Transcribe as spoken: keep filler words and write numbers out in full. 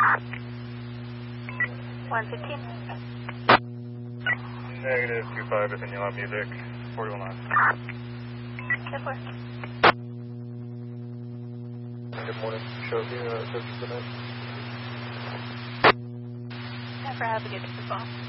one fifteen. Negative two five, if you want music, forty-one line. ten four. Good morning, show here, uh, search for the night. ten four, have a good day as well.